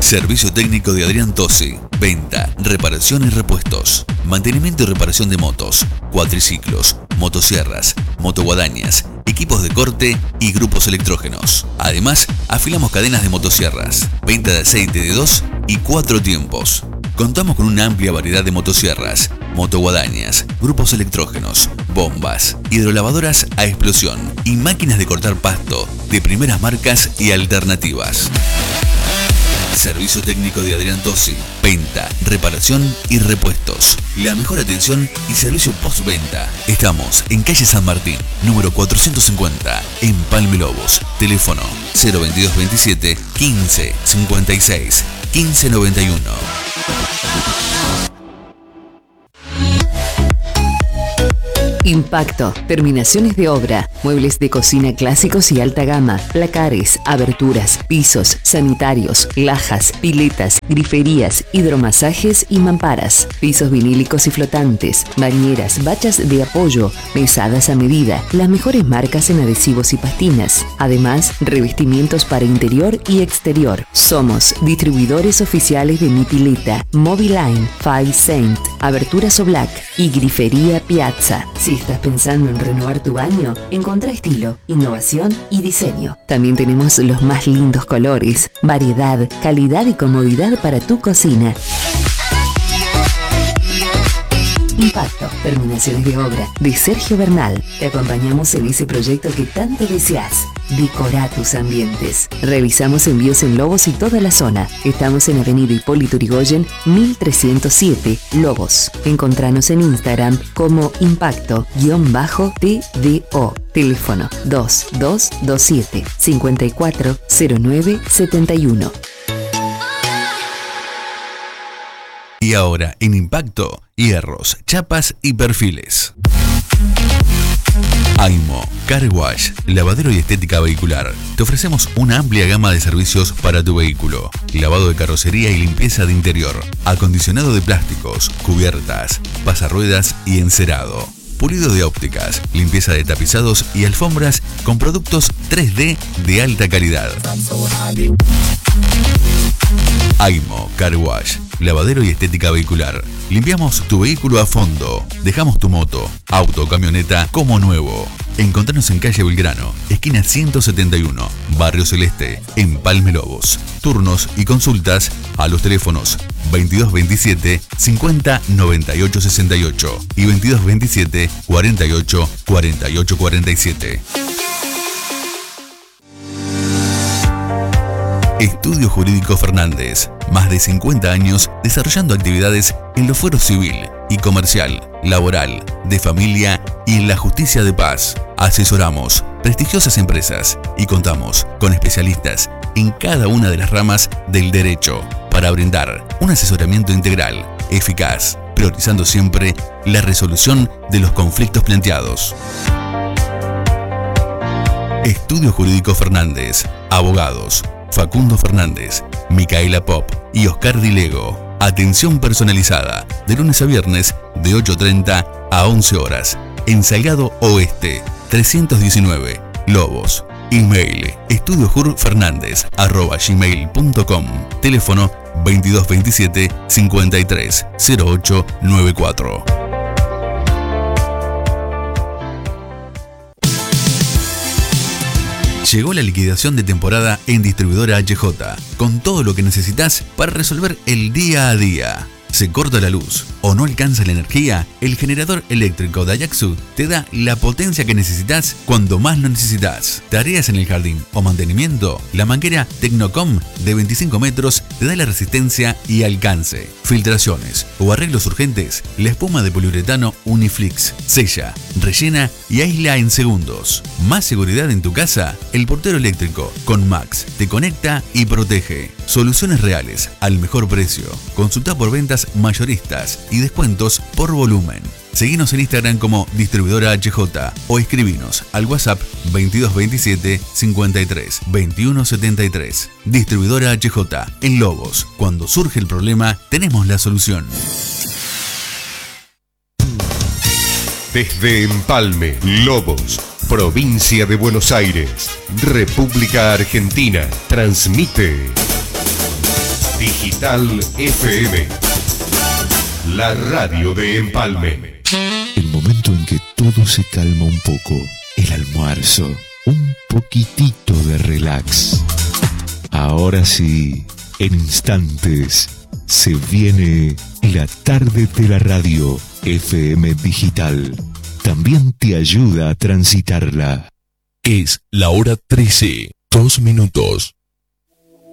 Servicio técnico de Adrián Tosi. Venta, reparación y repuestos. Mantenimiento y reparación de motos, cuatriciclos, motosierras, motoguadañas, equipos de corte y grupos electrógenos. Además, afilamos cadenas de motosierras. Venta de aceite de 2 y 4 tiempos. Contamos con una amplia variedad de motosierras, motoguadañas, grupos electrógenos, bombas, hidrolavadoras a explosión y máquinas de cortar pasto de primeras marcas y alternativas. Servicio técnico de Adrián Tosi. Venta, reparación y repuestos. La mejor atención y servicio postventa. Estamos en calle San Martín, número 450, en Palme Lobos. Teléfono 02227 15 56 15 91. Impacto, terminaciones de obra, muebles de cocina clásicos y alta gama, placares, aberturas, pisos, sanitarios, lajas, piletas, griferías, hidromasajes y mamparas, pisos vinílicos y flotantes, bañeras, bachas de apoyo, mesadas a medida, las mejores marcas en adhesivos y pastinas. Además, revestimientos para interior y exterior. Somos distribuidores oficiales de Mi Pileta, Moviline, Five Saint, Aberturas Oblac y Grifería Piazza. Si estás pensando en renovar tu baño, encontrá estilo, innovación y diseño. También tenemos los más lindos colores, variedad, calidad y comodidad para tu cocina. Impacto, terminaciones de obra, de Sergio Bernal. Te acompañamos en ese proyecto que tanto deseas. Decora tus ambientes. Realizamos envíos en Lobos y toda la zona. Estamos en Avenida Hipólito Yrigoyen, 1307, Lobos. Encontranos en Instagram como Impacto_TDO. Teléfono 2227 540971. Y ahora, en Impacto, hierros, chapas y perfiles. Aimo, Car Wash, lavadero y estética vehicular. Te ofrecemos una amplia gama de servicios para tu vehículo. Lavado de carrocería y limpieza de interior. Acondicionado de plásticos, cubiertas, pasarruedas y encerado. Pulido de ópticas, limpieza de tapizados y alfombras con productos 3D de alta calidad. Aimo Car Wash, lavadero y estética vehicular. Limpiamos tu vehículo a fondo. Dejamos tu moto, auto o camioneta como nuevo. Encontranos en calle Belgrano, esquina 171, Barrio Celeste, en Palme Lobos. Turnos y consultas a los teléfonos 2227 50 98 68 y 2227 48 48 47. Estudio Jurídico Fernández. Más de 50 años desarrollando actividades en lo fuero civil y comercial, laboral, de familia y en la justicia de paz. Asesoramos prestigiosas empresas y contamos con especialistas en cada una de las ramas del derecho para brindar un asesoramiento integral, eficaz, priorizando siempre la resolución de los conflictos planteados. Estudio Jurídico Fernández. Abogados Facundo Fernández, Micaela Pop y Oscar Dilego. Atención personalizada de lunes a viernes de 8:30 a 11 horas en Salgado Oeste 319, Lobos. Email estudiojurfernandez@gmail.com. Teléfono 2227 53 08 94. Llegó la liquidación de temporada en Distribuidora HJ, con todo lo que necesitas para resolver el día a día. ¿Se corta la luz o no alcanza la energía? El generador eléctrico Dayaxu te da la potencia que necesitas cuando más lo necesitas. Tareas en el jardín o mantenimiento, la manguera Tecnocom de 25 metros te da la resistencia y alcance. Filtraciones o arreglos urgentes, la espuma de poliuretano Uniflix sella, rellena y aísla en segundos. Más seguridad en tu casa, el portero eléctrico con Max te conecta y protege. Soluciones reales al mejor precio. Consulta por ventas mayoristas y descuentos por volumen. Seguinos en Instagram como Distribuidora HJ o escribinos al WhatsApp 2227 53 21 73. Distribuidora HJ en Lobos. Cuando surge el problema, tenemos la solución. Desde Empalme, Lobos, provincia de Buenos Aires, República Argentina, transmite Digital FM, la radio de Empalme. El momento en que todo se calma un poco, el almuerzo, un poquitito de relax. Ahora sí, en instantes, se viene la tarde de la radio FM Digital. También te ayuda a transitarla. Es la hora 13, 2 minutos.